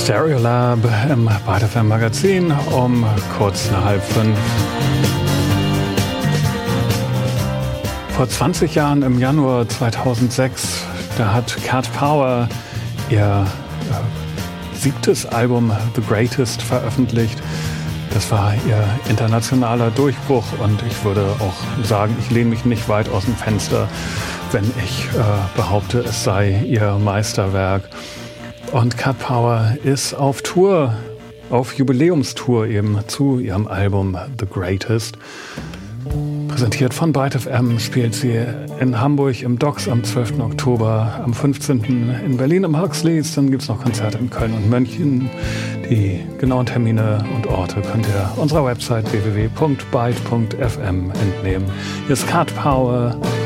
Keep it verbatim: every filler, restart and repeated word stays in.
Stereolab im Byte F M Magazin um kurz nach halb fünf. Vor zwanzig Jahren, im Januar zweitausendsechs, da hat Cat Power ihr äh, siebtes Album The Greatest veröffentlicht. Das war ihr internationaler Durchbruch und ich würde auch sagen, ich lehne mich nicht weit aus dem Fenster, wenn ich äh, behaupte, es sei ihr Meisterwerk. Und Cat Power ist auf Tour, auf Jubiläumstour eben zu ihrem Album The Greatest. Präsentiert von Byte F M spielt sie in Hamburg im Docks am zwölften Oktober, am fünfzehnten in Berlin im Huxleys, dann gibt es noch Konzerte in Köln und München. Die genauen Termine und Orte könnt ihr unserer Website w w w punkt byte punkt f m entnehmen. Hier ist Cat Power